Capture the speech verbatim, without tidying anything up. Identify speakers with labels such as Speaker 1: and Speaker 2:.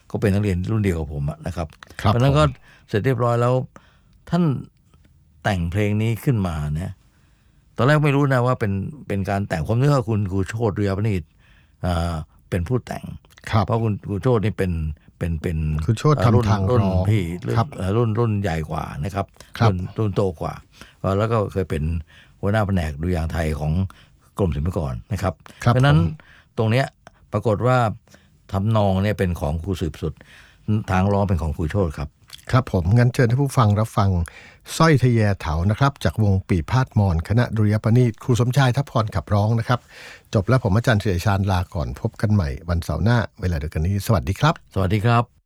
Speaker 1: ก็เป็นนักเรียนรุ่นเดียวกับผมนะครับเพ
Speaker 2: ครับ
Speaker 1: ราะนั้น
Speaker 2: ผม
Speaker 1: ก็เสร็จเรียบร้อยแล้วท่านแต่งเพลงนี้ขึ้นมาเนี่ยตอนแรกไม่รู้นะว่าเป็นเป็นการแต่งผมนึกว่าคุณครูโชติ เรือยประณีตอ่าเป็นผู้แต่ง
Speaker 2: ครับ
Speaker 1: เพราะคุณครูโชตินี่เป็นเป็นเป็น
Speaker 2: ครูโชติทำ
Speaker 1: รุ่น
Speaker 2: ทาง
Speaker 1: รุ่น
Speaker 2: ร้อง
Speaker 1: พี่รุ่น
Speaker 2: ครับ
Speaker 1: เอ่อรุ่นรุ่นใหญ่กว่านะครับ
Speaker 2: ครับ
Speaker 1: รุ่นรุ่นโตกว่าแล้วก็เคยเป็นหัวหน้าแผนกดุริยางค์ไทยของกรมศิลปากรนะครับ
Speaker 2: ครับ
Speaker 1: เพราะฉะนั้น
Speaker 2: ผม
Speaker 1: ตรงเนี้ยปรากฏว่าทำนองเนี่ยเป็นของครูสืบสุดทางร้องเป็นของครูโชติครับ
Speaker 2: ครับผมงั้นเชิญท่านผู้ฟังรับฟังสร้อยทะแยเถานะครับจากวงปีพาดมอนคณะดุริยประณีตครูสมชายทัพพรขับร้องนะครับจบแล้วผมอาจารย์เฉลิมชาญลาก่อนพบกันใหม่วันเสาร์หน้าเวลาเดียวกันนี้สวัสดีครับ
Speaker 1: สวัสดีครับ